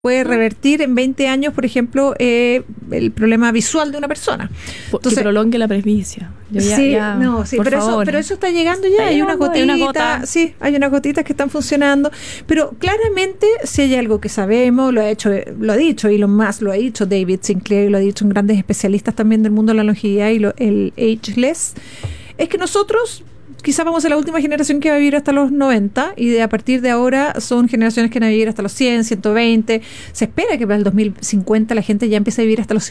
puede revertir en 20 años, por ejemplo, el problema visual de una persona. Entonces, que prolongue la presbicia. Pero eso está llegando ya. Hay una gotita, sí, hay unas gotitas que están funcionando. Pero claramente, si hay algo que sabemos, lo ha dicho Elon Musk, lo ha dicho David Sinclair, lo ha dicho grandes especialistas también del mundo de la longevidad y el ageless, es que nosotros quizás vamos a la última generación que va a vivir hasta los 90 y a partir de ahora son generaciones que van a vivir hasta los 100, 120. Se espera que para el 2050 la gente ya empiece a vivir hasta los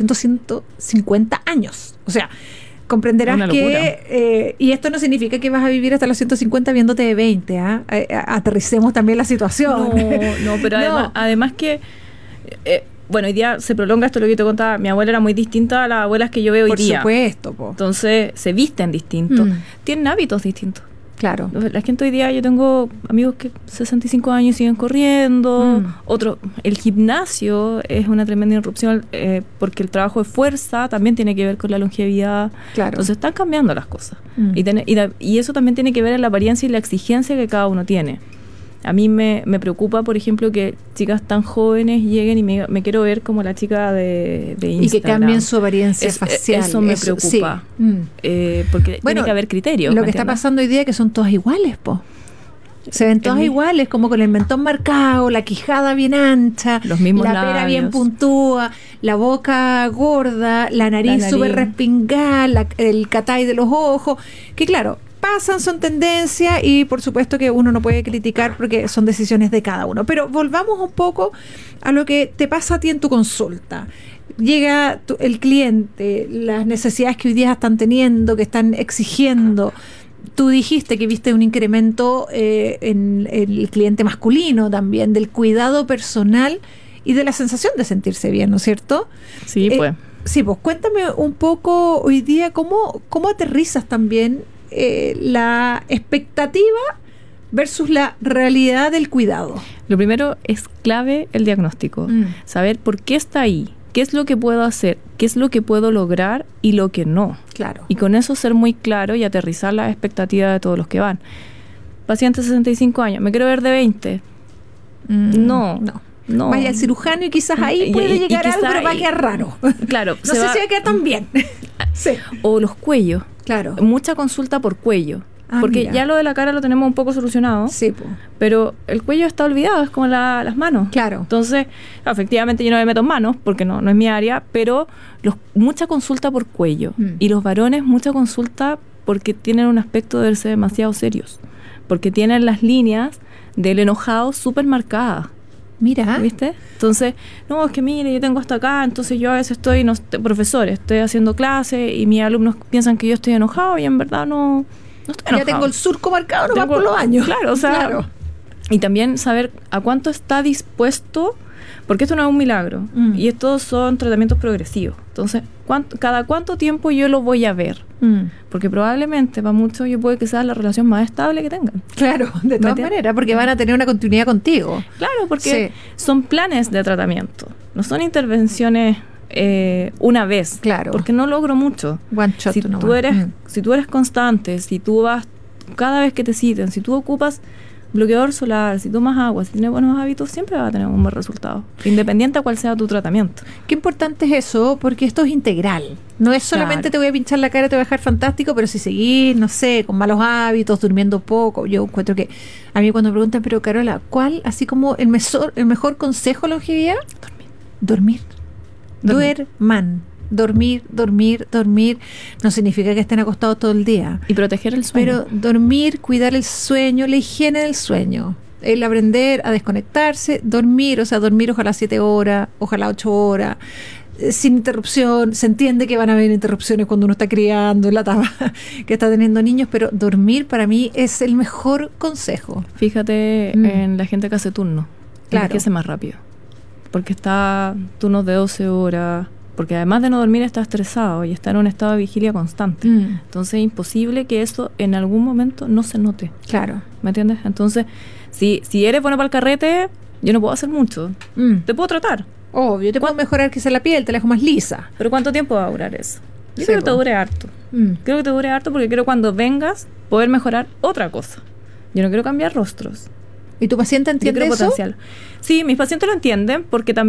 150 años. O sea, comprenderás que... y esto no significa que vas a vivir hasta los 150 viéndote de 20. Aterricemos también la situación. No, pero además que... bueno, hoy día se prolonga esto, lo que te contaba. Mi abuela era muy distinta a las abuelas que yo veo hoy día. Por supuesto, po. Entonces, se visten distintos. Tienen hábitos distintos. Claro. La gente hoy día, yo tengo amigos que 65 años siguen corriendo. Otro, el gimnasio es una tremenda irrupción porque el trabajo de fuerza también tiene que ver con la longevidad. Claro. Entonces, están cambiando las cosas. Y eso también tiene que ver en la apariencia y la exigencia que cada uno tiene. A mí me preocupa, por ejemplo, que chicas tan jóvenes lleguen y me quiero ver como la chica de Instagram. Y que cambien su apariencia facial. Eso me preocupa. Sí. Porque tiene que haber criterios. Lo que está pasando hoy día es que son todas iguales, po. Se ven todas iguales, como con el mentón marcado, la quijada bien ancha, los mismos la labios, pera bien puntúa, la boca gorda, la nariz súper respingada, el catay de los ojos, que claro, pasan, son tendencia y por supuesto que uno no puede criticar porque son decisiones de cada uno. Pero volvamos un poco a lo que te pasa a ti en tu consulta. Llega el cliente, las necesidades que hoy día están teniendo, que están exigiendo. Tú dijiste que viste un incremento en el cliente masculino también, del cuidado personal y de la sensación de sentirse bien, ¿no es cierto? Sí, pues. Sí, pues cuéntame un poco hoy día cómo aterrizas también la expectativa versus la realidad del cuidado. Lo primero es clave el diagnóstico, saber por qué está ahí, qué es lo que puedo hacer, qué es lo que puedo lograr y lo que no. Claro. Y con eso ser muy claro y aterrizar la expectativa de todos los que van. Paciente de 65 años, ¿me quiero ver de 20? No. Vaya al cirujano y quizás ahí puede llegar algo, pero va a quedar raro. Claro. No sé si va a quedar tan bien. Sí. O los cuellos. Claro. Mucha consulta por cuello. Porque ya lo de la cara lo tenemos un poco solucionado. Sí, po. Pero el cuello está olvidado, es como las manos. Claro. Entonces, efectivamente yo no me meto en manos porque no es mi área, pero mucha consulta por cuello. Y los varones mucha consulta porque tienen un aspecto de verse demasiado serios. Porque tienen las líneas del enojado súper marcadas. Mira. ¿Viste? Entonces, no, es que mire, yo tengo hasta acá, entonces yo a veces profesor, estoy haciendo clase y mis alumnos piensan que yo estoy enojado y en verdad no estoy enojado. Ya tengo el surco marcado nomás por los años. Claro, o sea, claro. Y también saber a cuánto está dispuesto, porque esto no es un milagro, y estos son tratamientos progresivos. Entonces, cada cuánto tiempo yo lo voy a ver. Porque probablemente para muchos yo puede que sea la relación más estable que tengan. Claro, de todas maneras, porque van a tener una continuidad contigo. Claro, porque son planes de tratamiento, no son intervenciones una vez. Claro. Porque no logro mucho. One shot si tú eres constante, si tú vas cada vez que te citen, si tú ocupas bloqueador solar, si tomas agua, si tienes buenos hábitos, siempre vas a tener un buen resultado, independiente a cuál sea tu tratamiento. Qué importante es eso, porque esto es integral. No es solamente te voy a pinchar la cara, te voy a dejar fantástico, pero si seguís, no sé, con malos hábitos, durmiendo poco, yo encuentro que a mí cuando me preguntan, pero Carola, ¿cuál, así como el mejor consejo de longevidad? Dormir. Duerman. Dormir no significa que estén acostados todo el día. Y proteger el sueño. Pero dormir, cuidar el sueño, la higiene del sueño, el aprender a desconectarse, dormir ojalá 7 horas, ojalá 8 horas, sin interrupción. Se entiende que van a haber interrupciones cuando uno está criando, en la etapa que está teniendo niños, pero dormir para mí es el mejor consejo. Fíjate en la gente que hace turno, que hace más rápido, porque está turnos de 12 horas. Porque además de no dormir está estresado y está en un estado de vigilia constante. Entonces es imposible que eso en algún momento no se note. Claro. ¿Me entiendes? Entonces, si eres bueno para el carrete, yo no puedo hacer mucho. Te puedo tratar. Obvio, te puedo mejorar quizá la piel, te la dejo más lisa. Pero ¿cuánto tiempo va a durar eso? Yo creo que te dure harto. Creo que te dure harto porque quiero cuando vengas poder mejorar otra cosa. Yo no quiero cambiar rostros. ¿Y tu paciente entiende eso? Sí, mis pacientes lo entienden porque también